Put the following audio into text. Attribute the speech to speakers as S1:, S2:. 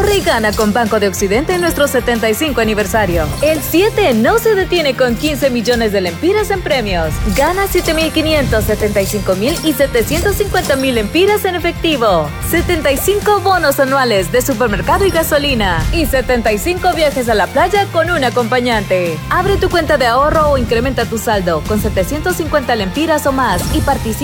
S1: Corre y gana con Banco de Occidente en nuestro 75 aniversario. El 7 no se detiene con 15 millones de lempiras en premios. Gana 7.500, 75.000 y 750.000 lempiras en efectivo. 75 bonos anuales de supermercado y gasolina. Y 75 viajes a la playa con un acompañante. Abre tu cuenta de ahorro o incrementa tu saldo con 750 lempiras o más y participa